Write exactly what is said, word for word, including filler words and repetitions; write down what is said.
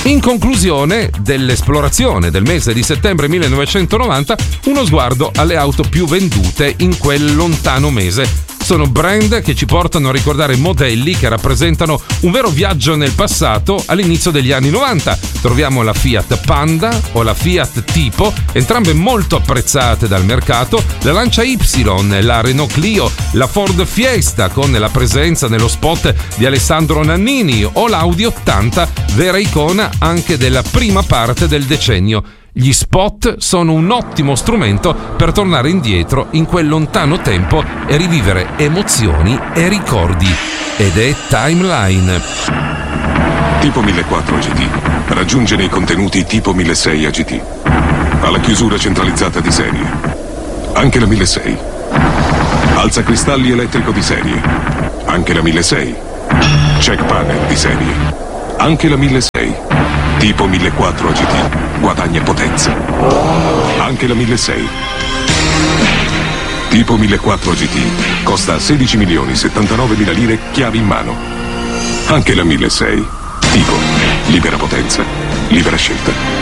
In conclusione dell'esplorazione del mese di settembre millenovecentonovanta, uno sguardo alle auto più vendute in quel lontano mese. Sono brand che ci portano a ricordare modelli che rappresentano un vero viaggio nel passato all'inizio degli anni novanta. Troviamo la Fiat Panda o la Fiat Tipo, entrambe molto apprezzate dal mercato, la Lancia Y, la Renault Clio, la Ford Fiesta con la presenza nello spot di Alessandro Nannini o l'Audi ottanta, vera icona anche della prima parte del decennio. Gli spot sono un ottimo strumento per tornare indietro in quel lontano tempo e rivivere emozioni e ricordi. Ed è Timeline. Tipo millequattrocento A G T raggiunge nei contenuti tipo milleseicento A G T. Ha la chiusura centralizzata di serie. Anche la milleseicento. Alza cristalli elettrico di serie. Anche la milleseicento. Check panel di serie. Anche la milleseicento. Tipo millequattrocento A G T guadagna potenza. Anche la milleseicento. Tipo millequattrocento A G T costa sedici milioni settantanovemila lire chiavi in mano. Anche la milleseicento. Tipo libera potenza, libera scelta.